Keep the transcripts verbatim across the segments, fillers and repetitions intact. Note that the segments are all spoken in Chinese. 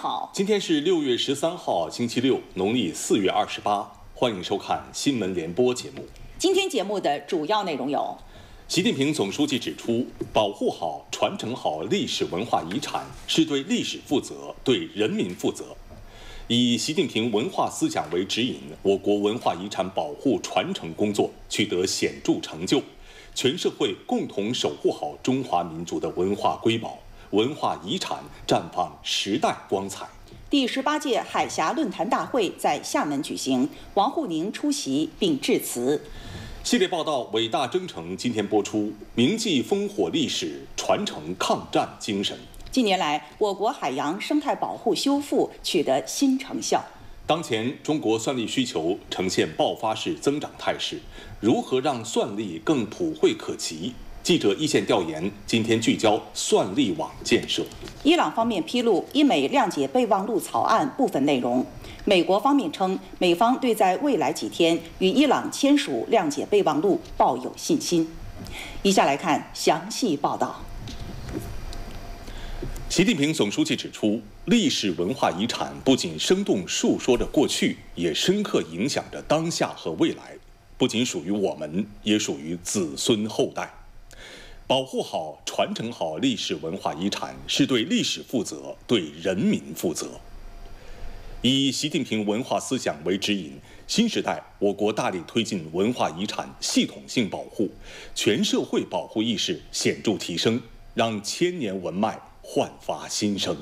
好， 今天是六月十三号，星期六，农历四月二十八。欢迎收看新闻联播节目。 今天节目的主要内容有： 习近平总书记指出，保护好、传承好历史文化遗产是对历史负责、对人民负责。以习近平文化思想为指引，我国文化遗产保护传承工作取得显著成就，全社会共同守护好中华民族的文化瑰宝，文化遗产绽放时代光彩。 第十八届海峡论坛大会在厦门举行，王沪宁出席并致辞。 系列报道《伟大征程》今天播出，铭记烽火历史，传承抗战精神。 近年来，我国海洋生态保护修复取得新成效。 当前，中国蒜粒需求呈现爆发式增长态势，如何让蒜粒更普惠可及？记者一线调研，今天聚焦蒜粒网建设。 伊朗方面披露伊美谅解备忘录草案部分内容。美国方面称，美方对在未来几天与伊朗签署谅解备忘录抱有信心。以下来看详细报道。 习近平总书记指出，历史文化遗产不仅生动述说着过去，也深刻影响着当下和未来，不仅属于我们，也属于子孙后代。保护好、传承好历史文化遗产，是对历史负责、对人民负责。以习近平文化思想为指引，新时代我国大力推进文化遗产系统性保护，全社会保护意识显著提升，让千年文脉焕发新生。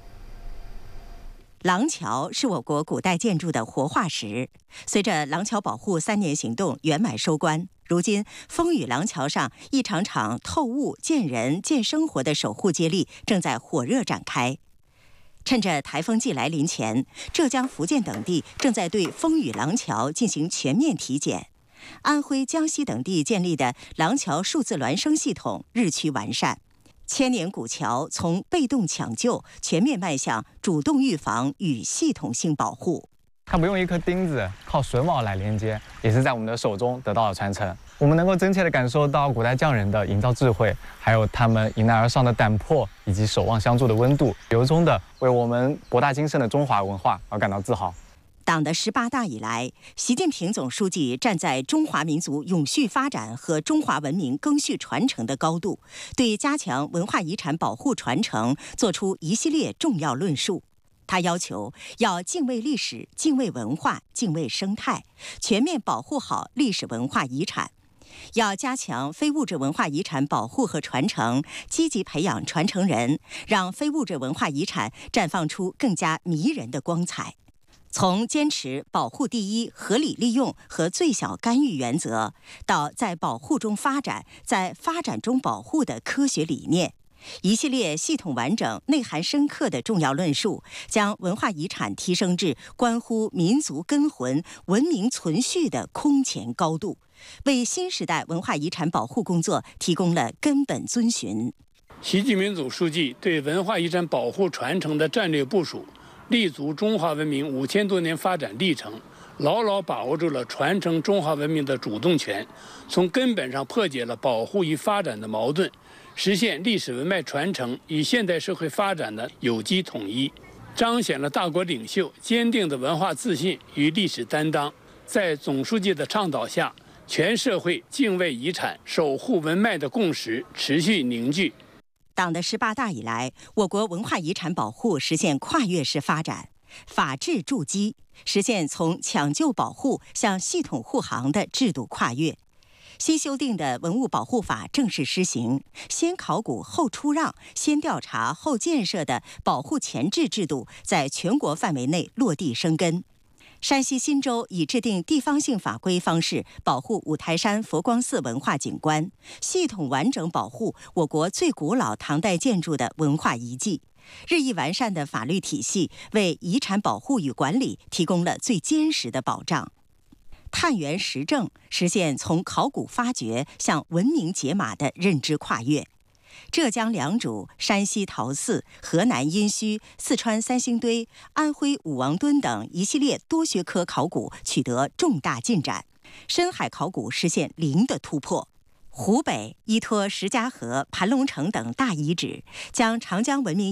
廊桥是我国古代建筑的活化石。随着廊桥保护三年行动圆满收官，如今风雨廊桥上一场场透物、见人、见生活的守护接力正在火热展开。趁着台风季来临前，浙江、福建等地正在对风雨廊桥进行全面体检。安徽、江西等地建立的廊桥数字孪生系统日趋完善。千年古桥从被动抢救全面迈向主动预防与系统性保护。 它不用一颗钉子，靠榫卯来连接，也是在我们的手中得到了传承。我们能够真切地感受到古代匠人的营造智慧，还有他们迎难而上的胆魄，以及守望相助的温度，由衷地为我们博大精深的中华文化而感到自豪。 党的十八大以来，习近平总书记站在中华民族永续发展和中华文明赓续传承的高度，对加强文化遗产保护传承作出一系列重要论述。他要求要敬畏历史、敬畏文化、敬畏生态，全面保护好历史文化遗产。要加强非物质文化遗产保护和传承，积极培养传承人，让非物质文化遗产绽放出更加迷人的光彩。从坚持保护第一、合理利用和最小干预原则，到在保护中发展、在发展中保护的科学理念，一系列系统完整、内涵深刻的重要论述，将文化遗产提升至关乎民族根魂、文明存续的空前高度，为新时代文化遗产保护工作提供了根本遵循。 习近平总书记对文化遗产保护传承的战略部署，立足中华文明五千多年发展历程，牢牢把握住了传承中华文明的主动权，从根本上破解了保护与发展的矛盾，实现历史文脉传承与现代社会发展的有机统一，彰显了大国领袖坚定的文化自信与历史担当。在总书记的倡导下，全社会敬畏遗产、守护文脉的共识持续凝聚。 党的十八大以来，我国文化遗产保护实现跨越式发展，法治筑基，实现从抢救保护向系统护航的制度跨越。新修订的文物保护法正式施行，先考古后出让、先调查后建设的保护前置制度在全国范围内落地生根。山西忻州以制定地方性法规方式保护五台山佛光寺文化景观，系统完整保护我国最古老唐代建筑的文化遗迹。日益完善的法律体系为遗产保护与管理提供了最坚实的保障。探源实证，实现从考古发掘向文明解码的认知跨越。浙江良渚、山西陶寺、河南殷墟、四川三星堆、安徽武王墩等一系列多学科考古取得重大进展，深海考古实现零的突破。湖北依托石家河、盘龙城等大遗址，将长江文明